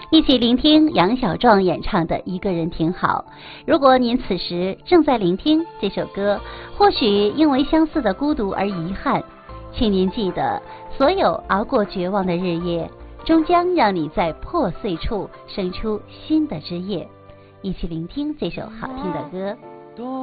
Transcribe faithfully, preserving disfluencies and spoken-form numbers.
一起聆听杨小壮演唱的《一个人挺好》。如果您此时正在聆听这首歌，或许因为相似的孤独而遗憾，请您记得，所有熬过绝望的日夜，终将让你在破碎处生出新的枝叶。一起聆听这首好听的歌。